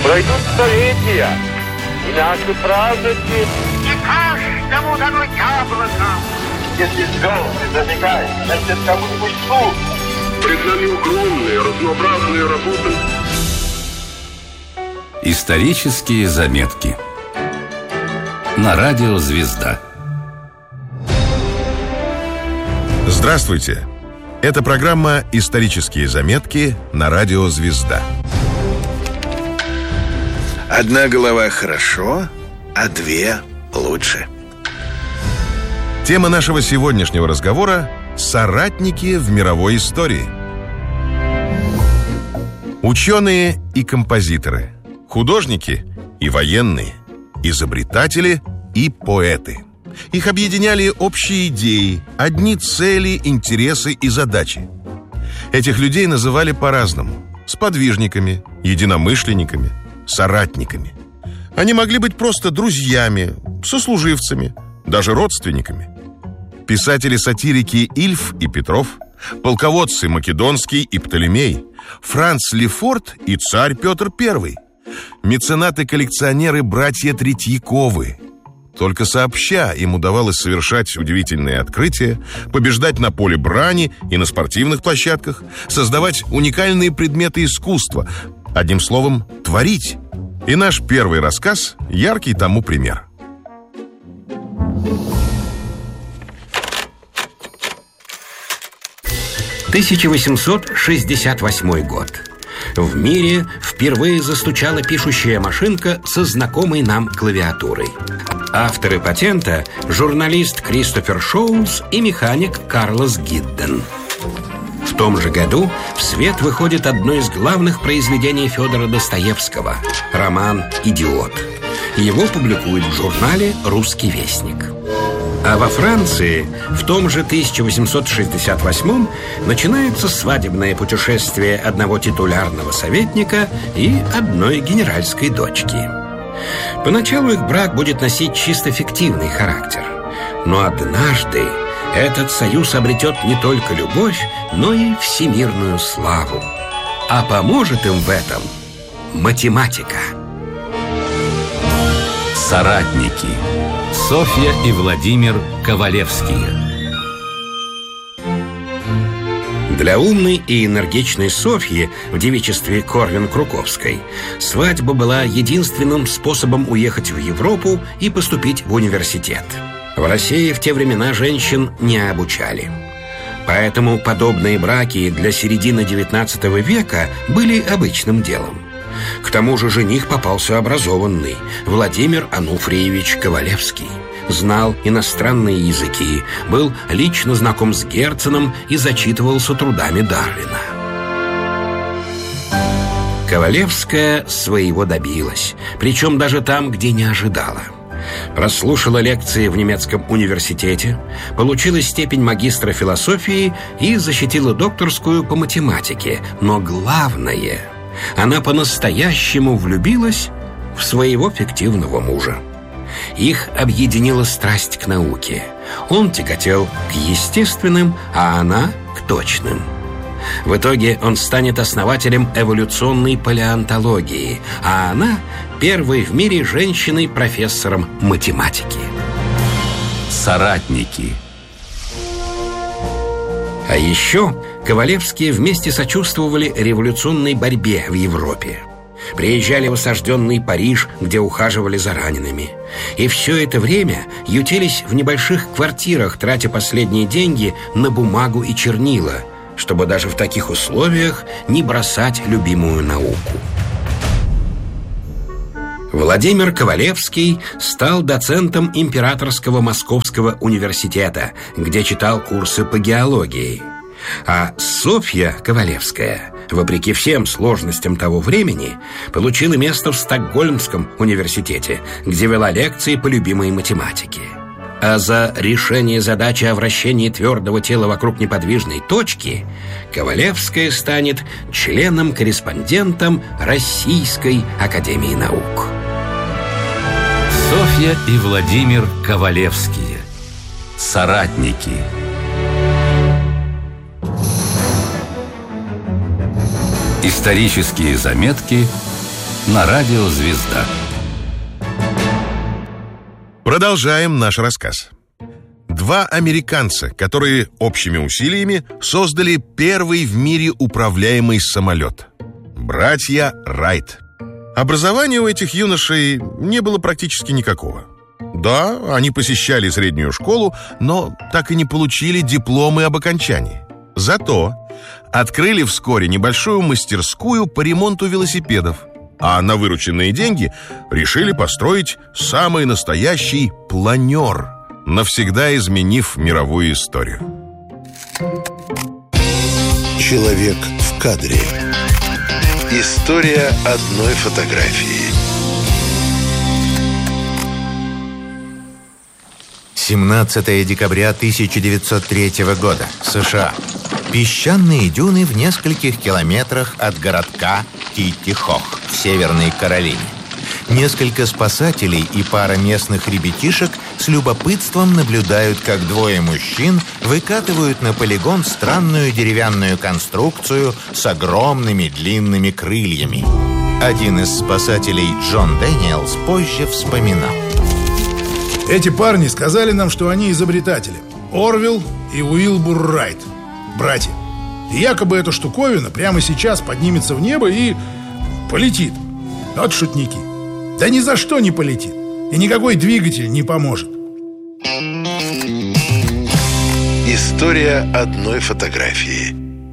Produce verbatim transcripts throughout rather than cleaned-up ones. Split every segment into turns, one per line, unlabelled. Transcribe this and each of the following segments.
Пройдут столетия, и наши праздники
не каждому дано яблоко.
Если звезды зажигают, значит, кому-нибудь суд.
Пред нами огромные, разнообразные работы.
Исторические заметки на радио «Звезда».
Здравствуйте! Это программа «Исторические заметки» на радио «Звезда».
Одна голова хорошо, а две лучше.
Тема нашего сегодняшнего разговора – соратники в мировой истории. Ученые и композиторы, художники и военные, изобретатели и поэты. Их объединяли общие идеи, одни цели, интересы и задачи. Этих людей называли по-разному – сподвижниками, единомышленниками, соратниками. Они могли быть просто друзьями, сослуживцами, даже родственниками. Писатели-сатирики Ильф и Петров, полководцы Македонский и Птолемей, Франц Лефорт и царь Петр Первый, меценаты-коллекционеры братья Третьяковы. Только сообща им удавалось совершать удивительные открытия, побеждать на поле брани и на спортивных площадках, создавать уникальные предметы искусства, одним словом, творить. И наш первый рассказ – яркий тому пример.
тысяча восемьсот шестьдесят восьмой год. В мире впервые застучала пишущая машинка со знакомой нам клавиатурой. Авторы патента – журналист Кристофер Шоулс и механик Карлос Гидден. В том же году в свет выходит одно из главных произведений Федора Достоевского – роман «Идиот». Его публикуют в журнале «Русский вестник». А во Франции в том же тысяча восемьсот шестьдесят восьмом начинается свадебное путешествие одного титулярного советника и одной генеральской дочки. Поначалу их брак будет носить чисто фиктивный характер. Но однажды этот союз обретет не только любовь, но и всемирную славу. А поможет им в этом математика.
Соратники. Софья и Владимир Ковалевские.
Для умной и энергичной Софьи в девичестве Корвин-Круковской свадьба была единственным способом уехать в Европу и поступить в университет. В России в те времена женщин не обучали. Поэтому подобные браки для середины девятнадцатого века были обычным делом. К тому же жених попался образованный – Владимир Ануфриевич Ковалевский. Знал иностранные языки, был лично знаком с Герценом и зачитывался трудами Дарвина. Ковалевская своего добилась, причем даже там, где не ожидала. Прослушала лекции в немецком университете, получила степень магистра философии и защитила докторскую по математике. Но главное – она по-настоящему влюбилась в своего фиктивного мужа. Их объединила страсть к науке. Он тяготел к естественным, а она к точным. В итоге он станет основателем эволюционной палеонтологии, а она – первой в мире женщиной-профессором математики.
Соратники.
А еще Ковалевские вместе сочувствовали революционной борьбе в Европе. Приезжали в осажденный Париж, где ухаживали за ранеными. И все это время ютились в небольших квартирах, тратя последние деньги на бумагу и чернила, чтобы даже в таких условиях не бросать любимую науку. Владимир Ковалевский стал доцентом Императорского Московского университета, где читал курсы по геологии. А Софья Ковалевская, вопреки всем сложностям того времени, получила место в Стокгольмском университете, где вела лекции по любимой математике. А за решение задачи о вращении твердого тела вокруг неподвижной точки Ковалевская станет членом-корреспондентом Российской академии наук.
Софья и Владимир Ковалевские. Соратники. Исторические заметки на радио «Звезда».
Продолжаем наш рассказ. Два американца, которые общими усилиями создали первый в мире управляемый самолет. Братья Райт. Образования у этих юношей не было практически никакого. Да, они посещали среднюю школу, но так и не получили дипломы об окончании. Зато открыли вскоре небольшую мастерскую по ремонту велосипедов, а на вырученные деньги решили построить самый настоящий планер, навсегда изменив мировую историю.
Человек в кадре. История одной фотографии.
семнадцатое декабря тысяча девятьсот третьего года. США. Песчаные дюны в нескольких километрах от городка Китти-Хох в Северной Каролине. Несколько спасателей и пара местных ребятишек с любопытством наблюдают, как двое мужчин выкатывают на полигон странную деревянную конструкцию с огромными длинными крыльями. Один из спасателей, Джон Дэниелс, позже вспоминал.
Эти парни сказали нам, что они изобретатели. Орвилл и Уилбур Райт. Братья. И якобы эта штуковина прямо сейчас поднимется в небо и полетит. Вот шутники. Да ни за что не полетит. И никакой двигатель не поможет.
История одной фотографии.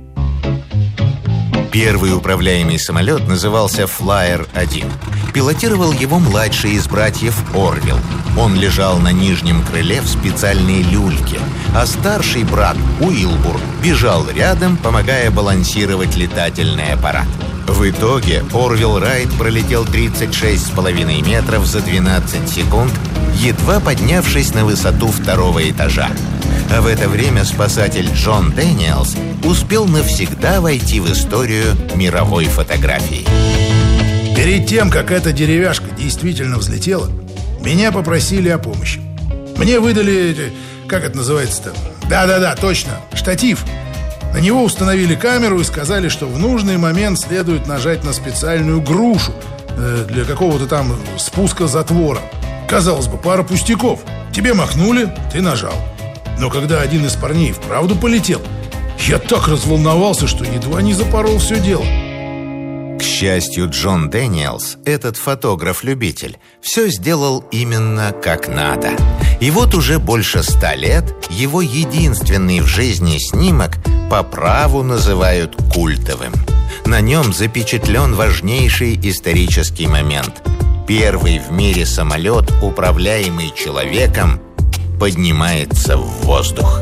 Первый управляемый самолет назывался Флайер один. Пилотировал его младший из братьев Орвилл. Он лежал на нижнем крыле в специальной люльке, а старший брат Уилбур бежал рядом, помогая балансировать летательный аппарат. В итоге Орвилл Райт пролетел тридцать шесть с половиной метров за двенадцать секунд, едва поднявшись на высоту второго этажа. А в это время спасатель Джон Дэниелс успел навсегда войти в историю мировой фотографии.
Перед тем, как эта деревяшка действительно взлетела, меня попросили о помощи. Мне выдали, как это называется-то? Да-да-да, точно, штатив. На него установили камеру и сказали, что в нужный момент следует нажать на специальную грушу э, для какого-то там спуска затвора. Казалось бы, пара пустяков. Тебе махнули, ты нажал. Но когда один из парней вправду полетел, я так разволновался, что едва не запорол все дело.
К счастью, Джон Дэниелс, этот фотограф-любитель, все сделал именно как надо. И вот уже больше ста лет его единственный в жизни снимок по праву называют культовым. На нем запечатлен важнейший исторический момент. Первый в мире самолет, управляемый человеком, поднимается в воздух.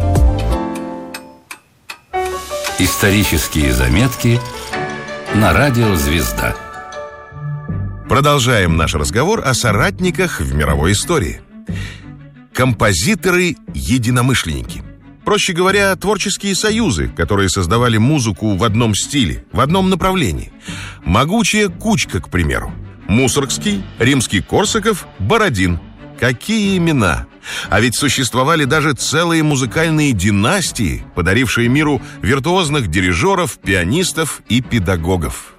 Исторические заметки на радио «Звезда».
Продолжаем наш разговор о соратниках в мировой истории. Композиторы-единомышленники. Проще говоря, творческие союзы, которые создавали музыку в одном стиле, в одном направлении. Могучая кучка, к примеру. Мусоргский, Римский-Корсаков, Бородин. Какие имена! А ведь существовали даже целые музыкальные династии, подарившие миру виртуозных дирижеров, пианистов и педагогов.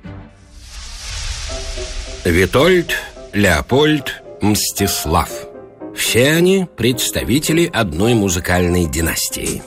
Витольд, Леопольд, Мстислав. Все они представители одной музыкальной династии.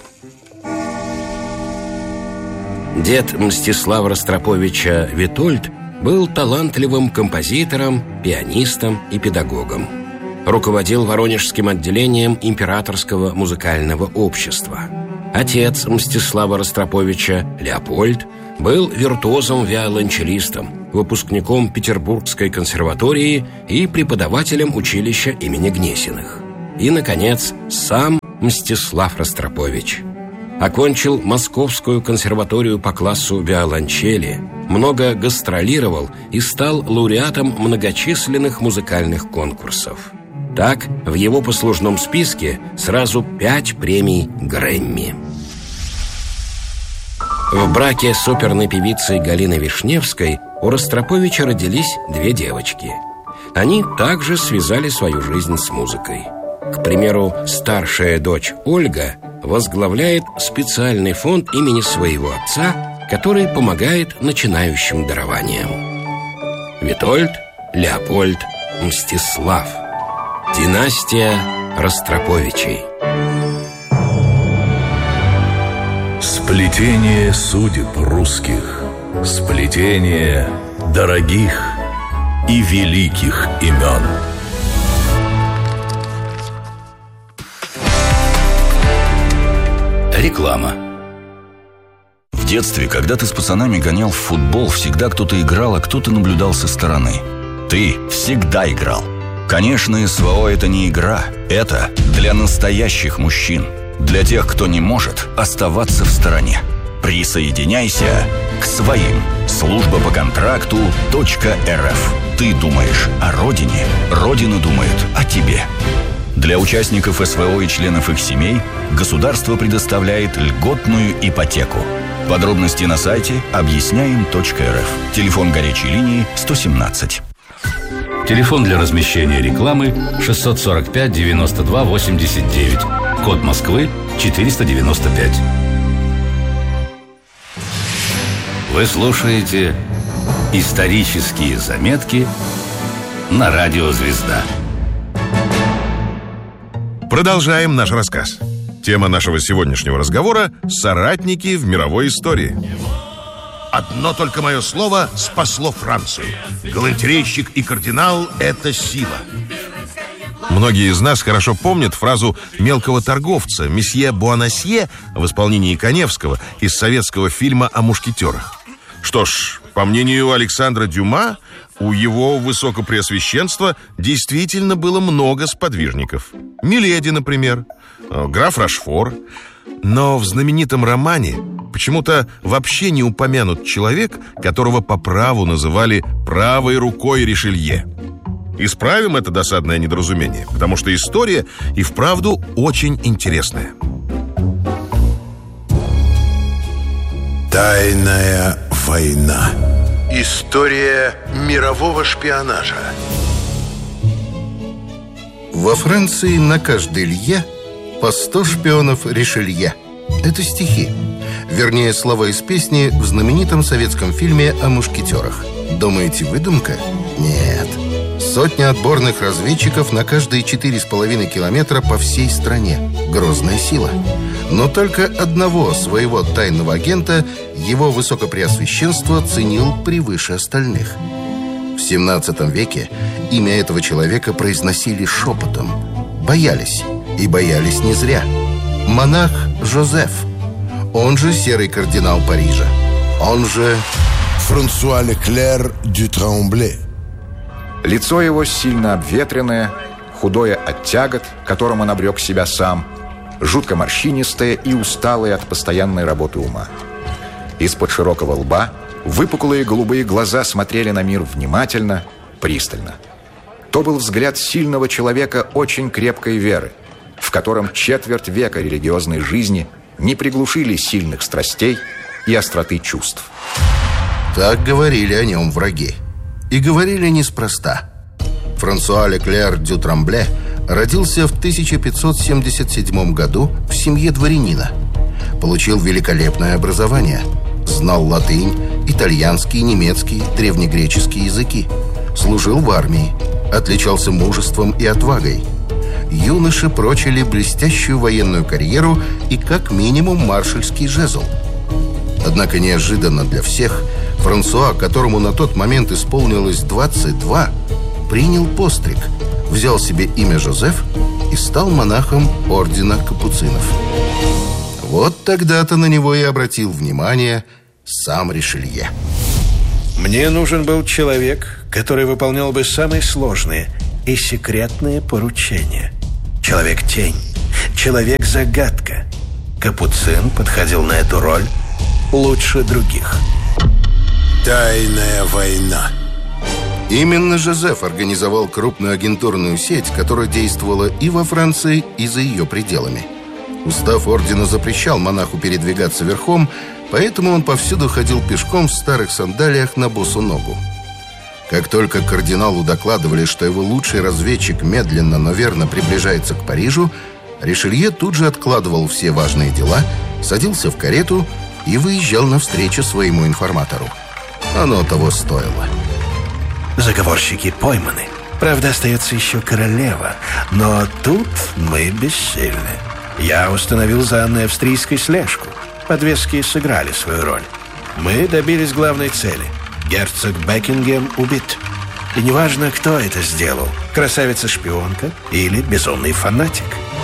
Дед Мстислава Ростроповича Витольд был талантливым композитором, пианистом и педагогом. Руководил Воронежским отделением Императорского музыкального общества. Отец Мстислава Ростроповича, Леопольд, был виртуозом-виолончелистом, выпускником Петербургской консерватории и преподавателем училища имени Гнесиных. И, наконец, сам Мстислав Ростропович. Окончил Московскую консерваторию по классу виолончели, много гастролировал и стал лауреатом многочисленных музыкальных конкурсов. Так, в его послужном списке сразу пять премий Грэмми. В браке с оперной певицей Галиной Вишневской у Ростроповича родились две девочки. Они также связали свою жизнь с музыкой. К примеру, старшая дочь Ольга возглавляет специальный фонд имени своего отца, который помогает начинающим дарованиям. Витольд Леопольд Мстислав. Династия Ростроповичей.
Сплетение судеб русских, сплетение дорогих и великих имен.
Реклама. В детстве, когда ты с пацанами гонял в футбол, всегда кто-то играл, а кто-то наблюдал со стороны. Ты всегда играл. Конечно, СВО – это не игра. Это для настоящих мужчин. Для тех, кто не может оставаться в стороне. Присоединяйся к своим. Служба по контракту .рф. Ты думаешь о родине, Родина думает о тебе. Для участников СВО и членов их семей государство предоставляет льготную ипотеку. Подробности на сайте объясняем точка эр эф. Телефон горячей линии сто семнадцать. Телефон для размещения рекламы шестьсот сорок пять девяносто два восемьдесят девять. Код Москвы четыреста девяносто пять. Вы слушаете «Исторические заметки» на радио «Звезда».
Продолжаем наш рассказ. Тема нашего сегодняшнего разговора – соратники в мировой истории. Одно только мое слово спасло Францию. Галантерейщик и кардинал – это сила. Многие из нас хорошо помнят фразу мелкого торговца месье Буанасье в исполнении Каневского из советского фильма о мушкетерах. Что ж, по мнению Александра Дюма, у его высокопреосвященства действительно было много сподвижников. Миледи, например, граф Рашфор. Но в знаменитом романе почему-то вообще не упомянут человек, которого по праву называли правой рукой Ришелье. Исправим это досадное недоразумение, потому что история и вправду очень интересная.
Тайная война. История мирового шпионажа.
Во Франции на каждой лье по сто шпионов Ришелье. Это стихи. Вернее, слова из песни в знаменитом советском фильме о мушкетерах. Думаете, выдумка? Нет. Сотня отборных разведчиков на каждые четыре с половиной километра по всей стране. Грозная сила. Но только одного своего тайного агента его высокопреосвященство ценил превыше остальных. В семнадцатом веке имя этого человека произносили шепотом. Боялись. И боялись не зря. Монах Жозеф. Он же серый кардинал Парижа. Он же
Франсуа Леклер дю Трамбле.
Лицо его сильно обветренное, худое от тягот, которым он обрек себя сам, жутко морщинистое и усталое от постоянной работы ума. Из-под широкого лба выпуклые голубые глаза смотрели на мир внимательно, пристально. То был взгляд сильного человека очень крепкой веры, в котором четверть века религиозной жизни не приглушили сильных страстей и остроты чувств.
Так говорили о нем враги. И говорили неспроста. Франсуа Леклер дю Трамбле родился в тысяча пятьсот семьдесят седьмом году в семье дворянина. Получил великолепное образование. Знал латынь, итальянский, немецкий, древнегреческий языки. Служил в армии. Отличался мужеством и отвагой. Юноши прочили блестящую военную карьеру и как минимум маршальский жезл. Однако неожиданно для всех Франсуа, которому на тот момент исполнилось двадцать два, принял постриг, взял себе имя Жозеф и стал монахом ордена капуцинов. Вот тогда-то на него и обратил внимание сам Ришелье.
Мне нужен был человек, который выполнял бы самые сложные и секретные поручения. Человек-тень, человек-загадка. Капуцин подходил на эту роль лучше других.
Тайная война.
Именно Жозеф организовал крупную агентурную сеть, которая действовала и во Франции, и за ее пределами. Устав ордена запрещал монаху передвигаться верхом, поэтому он повсюду ходил пешком в старых сандалиях на босу ногу. Как только кардиналу докладывали, что его лучший разведчик медленно, но верно приближается к Парижу, Ришелье тут же откладывал все важные дела, садился в карету и выезжал навстречу своему информатору. Оно того стоило.
Заговорщики пойманы. Правда, остается еще королева. Но тут мы бессильны. Я установил за Анной австрийской слежку. Подвески сыграли свою роль. Мы добились главной цели. Герцог Бекингем убит. И неважно, кто это сделал. Красавица-шпионка или безумный фанатик.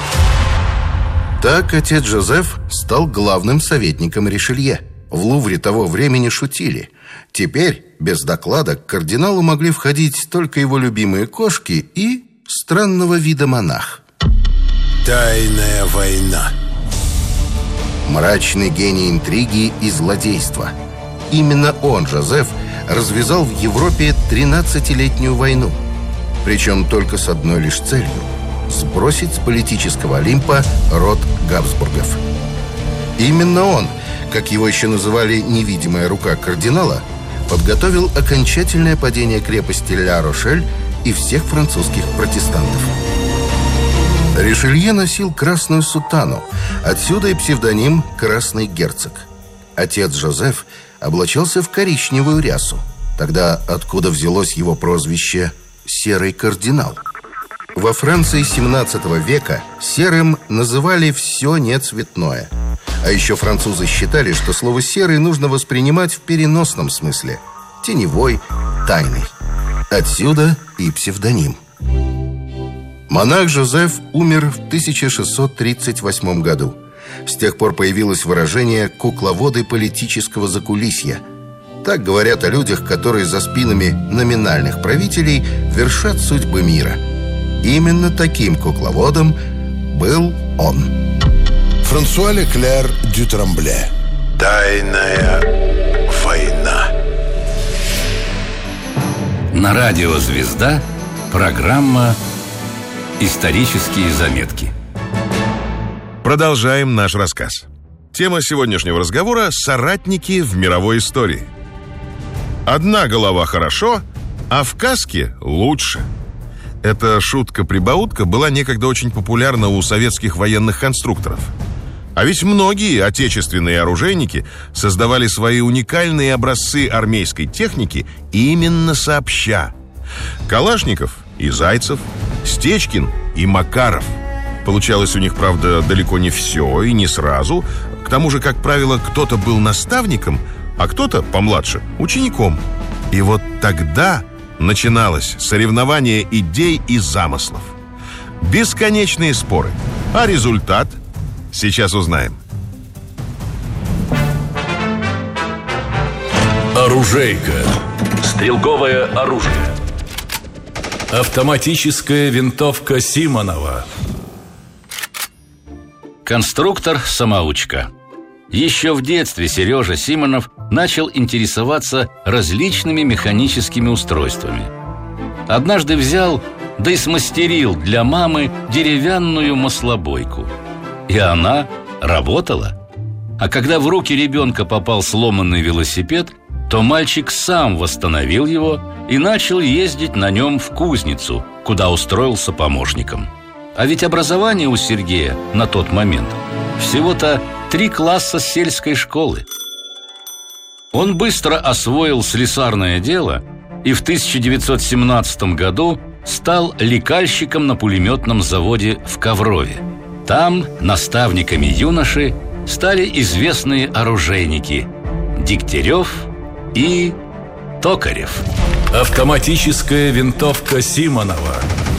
Так отец Жозеф стал главным советником Ришелье. В Лувре того времени шутили. Теперь без доклада к кардиналу могли входить только его любимые кошки и странного вида монах.
Тайная война.
Мрачный гений интриги и злодейства. Именно он, Жозеф, развязал в Европе тринадцатилетнюю войну. Причем только с одной лишь целью – сбросить с политического Олимпа род Габсбургов. Именно он, как его еще называли невидимая рука кардинала, подготовил окончательное падение крепости Ля-Рошель и всех французских протестантов. Ришелье носил красную сутану, отсюда и псевдоним «Красный герцог». Отец Жозеф облачался в коричневую рясу. Тогда откуда взялось его прозвище «Серый кардинал»? Во Франции семнадцатого века серым называли все нецветное. А еще французы считали, что слово «серый» нужно воспринимать в переносном смысле. Теневой, тайный. Отсюда и псевдоним. Монах Жозеф умер в тысяча шестьсот тридцать восьмом году. С тех пор появилось выражение «кукловоды политического закулисья». Так говорят о людях, которые за спинами номинальных правителей вершат судьбы мира. Именно таким кукловодом был он.
Франсуа Леклер дю Трамбле. Тайная война.
На радио «Звезда» программа «Исторические заметки».
Продолжаем наш рассказ. Тема сегодняшнего разговора – соратники в мировой истории. Одна голова хорошо, а в каске лучше. Эта шутка-прибаутка была некогда очень популярна у советских военных конструкторов. А ведь многие отечественные оружейники создавали свои уникальные образцы армейской техники именно сообща. Калашников и Зайцев, Стечкин и Макаров. Получалось у них, правда, далеко не все и не сразу. К тому же, как правило, кто-то был наставником, а кто-то, помладше, учеником. И вот тогда начиналось соревнование идей и замыслов. Бесконечные споры. А результат? Сейчас узнаем.
Оружейка. Стрелковое оружие. Автоматическая винтовка Симонова.
Конструктор-самоучка. Еще в детстве Сережа Симонов начал интересоваться различными механическими устройствами. Однажды взял, да и смастерил для мамы деревянную маслобойку. И она работала. А когда в руки ребенка попал сломанный велосипед, то мальчик сам восстановил его и начал ездить на нем в кузницу, куда устроился помощником. А ведь образование у Сергея на тот момент всего-то три класса сельской школы. Он быстро освоил слесарное дело и в тысяча девятьсот семнадцатом году стал лекальщиком на пулеметном заводе в Коврове. Там наставниками юноши стали известные оружейники Дегтярев и Токарев.
Автоматическая винтовка Симонова.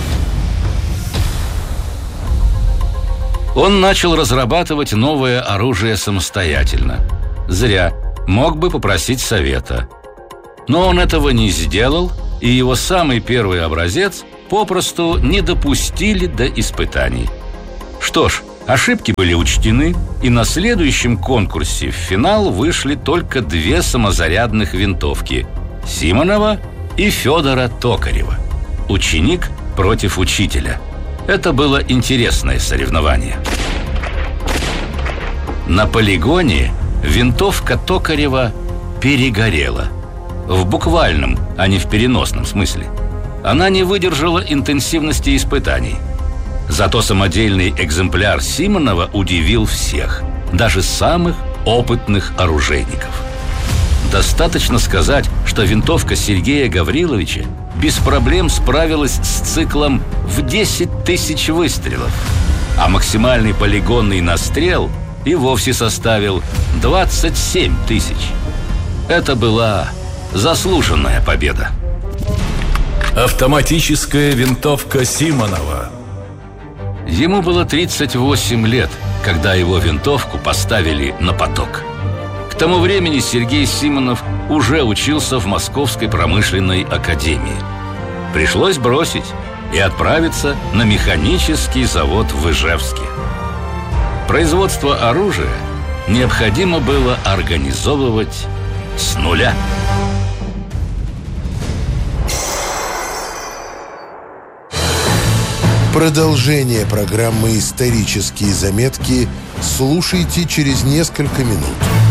Он начал разрабатывать новое оружие самостоятельно. Зря. Мог бы попросить совета. Но он этого не сделал, и его самый первый образец попросту не допустили до испытаний. Что ж, ошибки были учтены, и на следующем конкурсе в финал вышли только две самозарядных винтовки – Симонова и Федора Токарева. Ученик против учителя. Это было интересное соревнование. На полигоне винтовка Токарева перегорела. В буквальном, а не в переносном смысле. Она не выдержала интенсивности испытаний. Зато самодельный экземпляр Симонова удивил всех, даже самых опытных оружейников.
Достаточно сказать, что винтовка Сергея Гавриловича без проблем справилась с циклом в десять тысяч выстрелов, а максимальный полигонный настрел и вовсе составил двадцать семь тысяч. Это была заслуженная победа. Автоматическая винтовка Симонова.
Ему было тридцать восемь лет, когда его винтовку поставили на поток. К тому времени Сергей Симонов уже учился в Московской промышленной академии. Пришлось бросить и отправиться на механический завод в Ижевске. Производство оружия необходимо было организовывать с нуля.
Продолжение программы «Исторические заметки» слушайте через несколько минут.